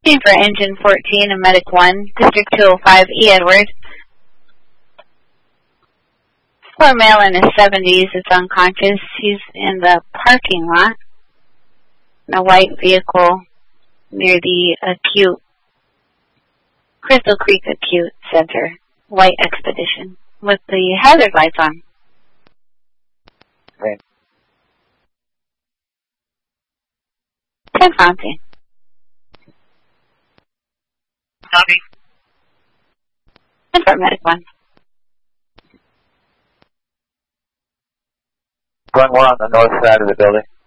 Looking for engine 14 and medic 1, District 205, E. Edward. For a male in his 70s is unconscious. He's in the parking lot in a white vehicle near the Crystal Creek Acute Center, White Expedition, with the hazard lights on. Great. 10 Fontaine. Copy. And for medic 1. Glenn, we're on the north side of the building.